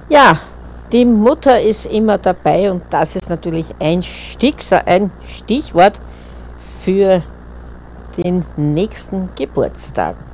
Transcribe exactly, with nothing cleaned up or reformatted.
Ja, die Mutter ist immer dabei und das ist natürlich ein, Stich, ein Stichwort für den nächsten Geburtstag.